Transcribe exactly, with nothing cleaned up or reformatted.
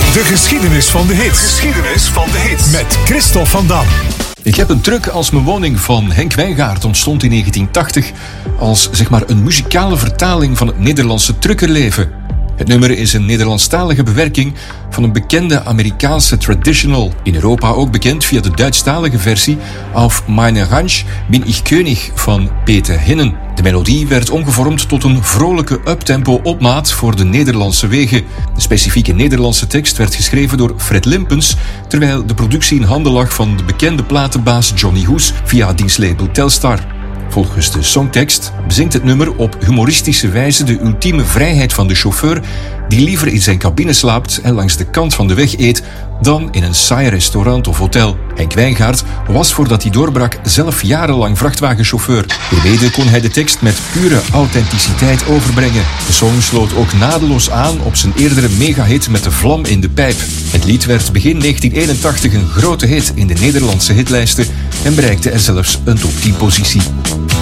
De geschiedenis van de hits. Geschiedenis van de hits. Met Christophe van Dam. Ik heb een truck als mijn woning van Henk Wijngaard ontstond in negentien tachtig als zeg maar een muzikale vertaling van het Nederlandse truckerleven. Het nummer is een Nederlandstalige bewerking van een bekende Amerikaanse traditional, in Europa ook bekend via de Duitsstalige versie Auf meine Ranch bin ich König van Peter Hinnen. De melodie werd omgevormd tot een vrolijke uptempo opmaat voor de Nederlandse wegen. De specifieke Nederlandse tekst werd geschreven door Fred Limpens, terwijl de productie in handen lag van de bekende platenbaas Johnny Hoes via diens label Telstar. Volgens de songtekst bezingt het nummer op humoristische wijze de ultieme vrijheid van de chauffeur die liever in zijn cabine slaapt en langs de kant van de weg eet dan in een saai restaurant of hotel. Henk Wijngaard was voordat hij doorbrak zelf jarenlang vrachtwagenchauffeur. Hiermee kon hij de tekst met pure authenticiteit overbrengen. De song sloot ook naadloos aan op zijn eerdere megahit met de vlam in de pijp. Het lied werd begin negentien eenentachtig een grote hit in de Nederlandse hitlijsten en bereikte er zelfs een top tien positie.